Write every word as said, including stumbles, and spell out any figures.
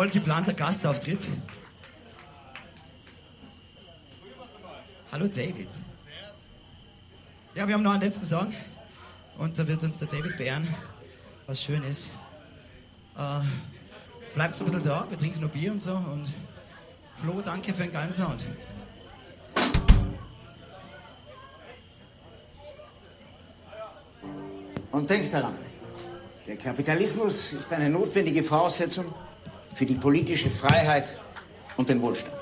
wohl geplanter Gastauftritt. Hallo David. Ja, wir haben noch einen letzten Song und da wird uns der David beehren, was schön ist. Äh, bleibt so ein bisschen da, wir trinken noch Bier und so und Flo, danke für den geilen Sound. Und denkt daran, der Kapitalismus ist eine notwendige Voraussetzung für die politische Freiheit und den Wohlstand.